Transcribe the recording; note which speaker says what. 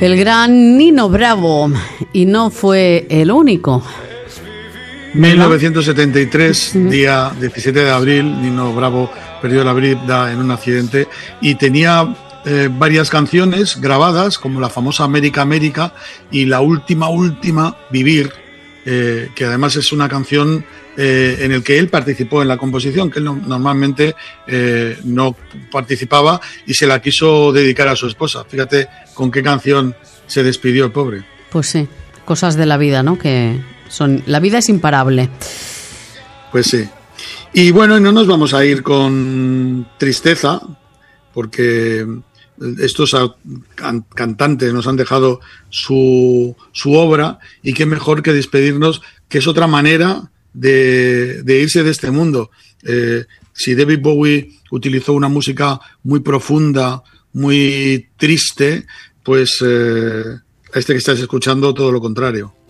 Speaker 1: El gran Nino Bravo, y no fue el único.
Speaker 2: 1973, día 17 de abril, Nino Bravo perdió la vida en un accidente y tenía varias canciones grabadas, como la famosa América, América, y la última, Vivir, que además es una canción en el que él participó en la composición, que él normalmente no participaba, y se la quiso dedicar a su esposa. Fíjate con qué canción se despidió el pobre.
Speaker 1: Pues sí, cosas de la vida, ¿no? La vida es imparable.
Speaker 2: Pues sí. Y bueno, no nos vamos a ir con tristeza, porque estos cantantes nos han dejado su obra, y qué mejor que despedirnos, que es otra manera de irse de este mundo. Si David Bowie utilizó una música muy profunda, muy triste, pues este que estás escuchando, todo lo contrario.